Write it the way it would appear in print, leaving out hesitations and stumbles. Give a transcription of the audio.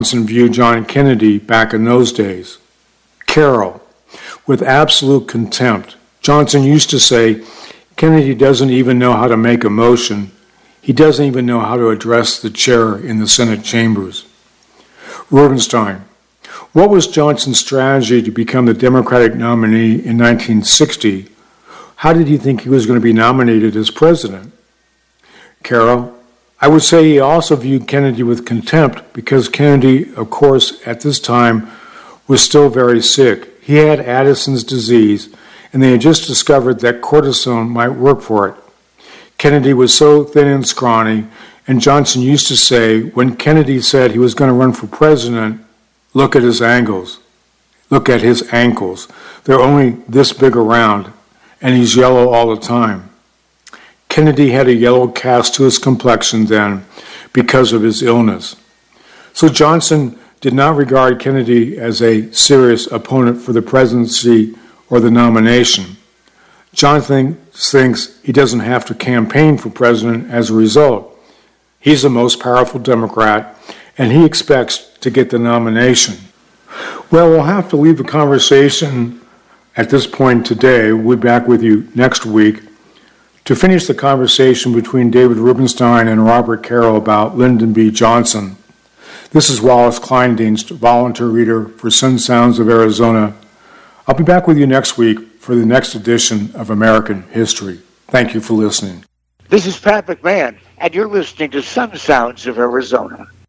Johnson viewed John Kennedy back in those days. Carroll, with absolute contempt. Johnson used to say, Kennedy doesn't even know how to make a motion. He doesn't even know how to address the chair in the Senate chambers. Rubenstein, what was Johnson's strategy to become the Democratic nominee in 1960? How did he think he was going to be nominated as president? Carroll, I would say he also viewed Kennedy with contempt because Kennedy, of course, at this time was still very sick. He had Addison's disease, and they had just discovered that cortisone might work for it. Kennedy was so thin and scrawny, and Johnson used to say, when Kennedy said he was going to run for president, look at his ankles. Look at his ankles. They're only this big around, and he's yellow all the time. Kennedy had a yellow cast to his complexion then because of his illness. So Johnson did not regard Kennedy as a serious opponent for the presidency or the nomination. Johnson thinks he doesn't have to campaign for president as a result. He's the most powerful Democrat, and he expects to get the nomination. Well, we'll have to leave the conversation at this point today. We'll be back with you next week to finish the conversation between David Rubenstein and Robert Carroll about Lyndon B. Johnson. This is Wallace Kleindienst, volunteer reader for Sun Sounds of Arizona. I'll be back with you next week for the next edition of American History. Thank you for listening. This is Pat McMahon, and you're listening to Sun Sounds of Arizona.